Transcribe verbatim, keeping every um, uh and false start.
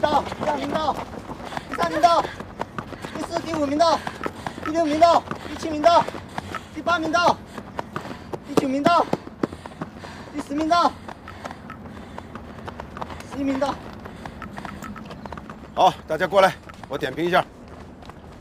到，第二名到，第三名到，第四、第五名到，第六名到，第七名到，第八名到，第九名到，第十名到，十一名到。 好，大家过来，我点评一下。